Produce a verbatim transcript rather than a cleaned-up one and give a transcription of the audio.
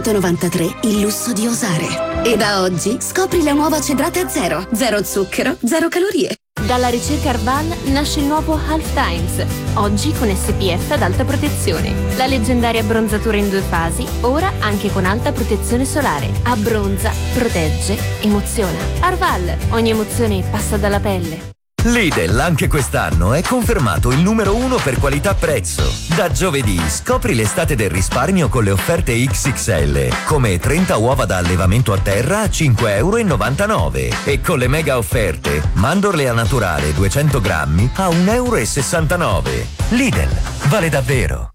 novantatré il lusso di osare. E da oggi scopri la nuova Cedrate Zero. Zero zucchero, zero calorie. Dalla ricerca Arval nasce il nuovo Half Times, oggi con S P F ad alta protezione. La leggendaria abbronzatura in due fasi, ora anche con alta protezione solare. Abbronza, protegge, emoziona. Arval, ogni emozione passa dalla pelle. Lidl anche quest'anno è confermato il numero uno per qualità-prezzo. Da giovedì scopri l'estate del risparmio con le offerte X X L, come trenta uova da allevamento a terra a cinque e novantanove euro e con le mega offerte mandorle naturale duecento grammi a un e sessantanove euro. Lidl, vale davvero.